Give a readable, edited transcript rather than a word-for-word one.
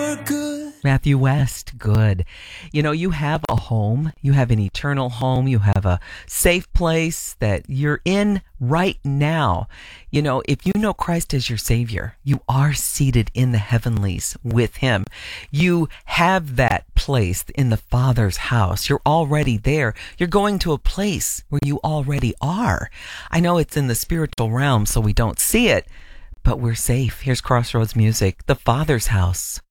Matthew West, good. You know, you have a home. You have an eternal home. You have a safe place that you're in right now. You know, if you know Christ as your Savior, you are seated in the heavenlies with Him. You have that place in the Father's house. You're already there. You're going to a place where you already are. I know it's in the spiritual realm, so we don't see it, but we're safe. Here's Crossroads music, the Father's house.